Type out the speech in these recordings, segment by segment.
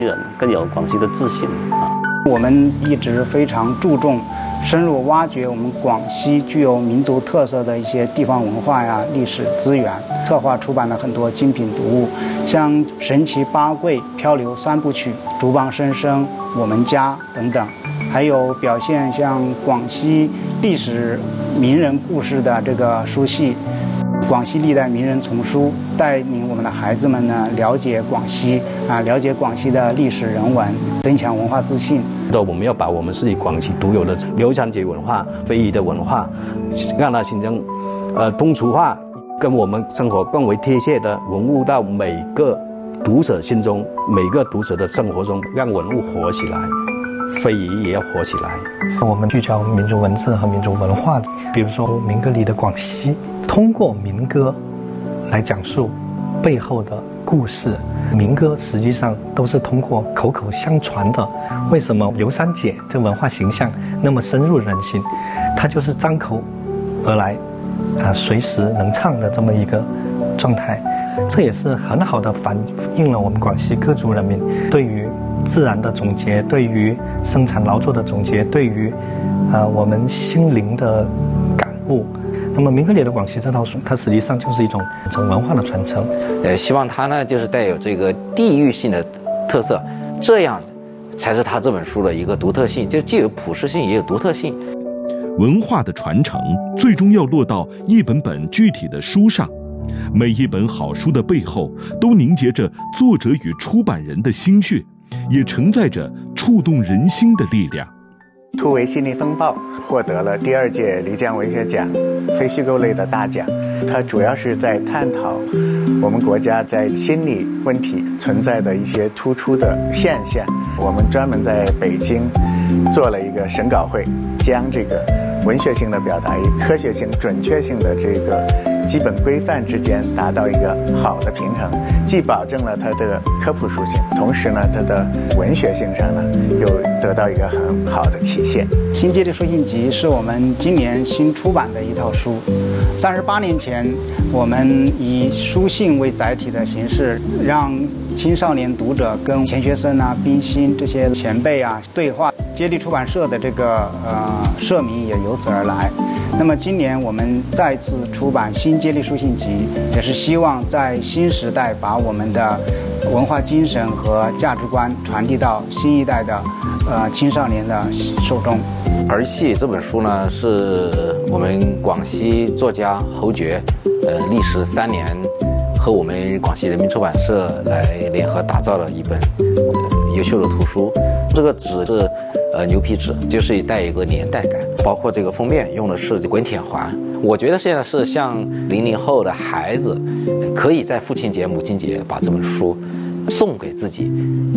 人更有广西的自信啊。 我们一直非常注重深入挖掘我们广西具有民族特色的一些地方文化呀、历史资源，策划出版了很多精品读物，像《神奇八柜》《漂流三部曲》《竹棒声声》《我们家》等等，还有表现像广西历史名人故事的这个书系。广西历代名人丛书，带领我们的孩子们呢了解广西了解广西的历史人文，增强文化自信。 我们要把我们自己广西独有的流传节文化、非遗的文化，让它形成通俗化，跟我们生活更为贴切的融入到每个读者心中，每个读者的生活中，让文物活起来，非遗也要活起来。 我们聚焦民族文字和民族文化，比如说民歌里的广西，通过民歌来讲述背后的故事。民歌实际上都是通过口口相传的。为什么刘三姐这文化形象那么深入人心？它就是张口而来，随时能唱的这么一个状态。这也是很好的反映了我们广西各族人民对于自然的总结，对于生产劳作的总结，对于我们心灵的感悟。那么民歌里的广西这套书，它实际上就是一种文化的传承。 希望它呢就是带有这个地域性的特色，这样才是它这本书的一个独特性，就既有普适性也有独特性。 文化的传承最终要落到一本本具体的书上，每一本好书的背后都凝结着作者与出版人的心血，也承载着触动人心的力量。 突围心理风暴获得了第2届漓江文学奖非虚构类的大奖，它主要是在探讨我们国家在心理问题存在的一些突出的现象。我们专门在北京做了一个审稿会，将这个文学性的表达与科学性、准确性的这个基本规范之间达到一个好的平衡，既保证了它的科普属性，同时呢，它的文学性上呢又得到一个很好的体现。 新接力书信集是我们今年新出版的一套书。38年前，我们以书信为载体的形式，让青少年读者跟钱学森冰心这些前辈对话。接力出版社的这个社名也由此而来。那么今年我们再次出版新接力书信集，也是希望在新时代把我们的文化精神和价值观传递到新一代的青少年的手中。 儿戏这本书呢，是我们广西作家侯爵历时3年和我们广西人民出版社来联合打造了一本优秀的图书。这个纸是牛皮纸，就是带一个年代感，包括这个封面用的是滚铁环。我觉得现在是像00后的孩子，可以在父亲节、母亲节把这本书送给自己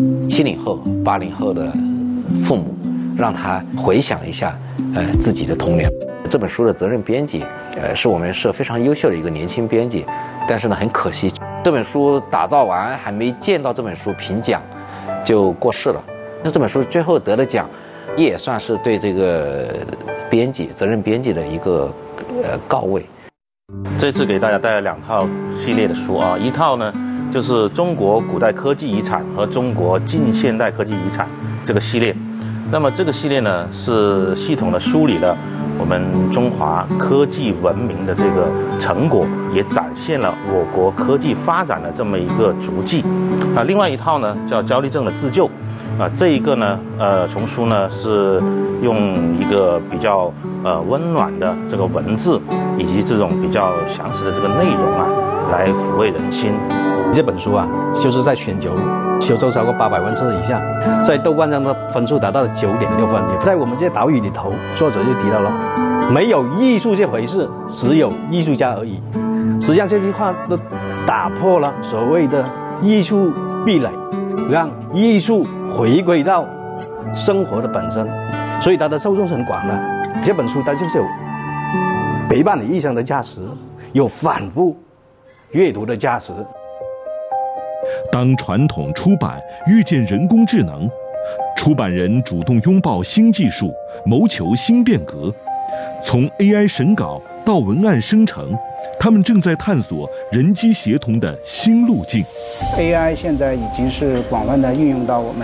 70后、80后的父母，让他回想一下自己的童年。这本书的责任编辑是我们社非常优秀的一个年轻编辑，但是呢很可惜，这本书打造完还没见到这本书评奖就过世了。这本书最后得了奖，也算是对这个编辑、责任编辑的一个告慰。 这次给大家带来2套系列的书一套呢就是中国古代科技遗产和中国近现代科技遗产这个系列。那么这个系列呢是系统的梳理了我们中华科技文明的这个成果，也展现了我国科技发展的这么一个足迹。另外一套呢叫焦虑症的自救。这一个呢，丛书呢是用一个比较温暖的这个文字，以及这种比较详实的这个内容来抚慰人心。 这本书就是在全球销售超过800万册以下，在豆瓣上的分数达到了9.6分。也在我们这些岛屿里头，作者就提到了，没有艺术这回事，只有艺术家而已。实际上这句话都打破了所谓的艺术壁垒，让艺术回归到生活的本身，所以它的受众是很广的。这本书它就是有陪伴你一生的价值，有反复阅读的价值。 当传统出版遇见人工智能，出版人主动拥抱新技术，谋求新变革。从 AI 审稿到文案生成， 他们正在探索人机协同的新路径。 AI 现在已经是广泛的运用到我们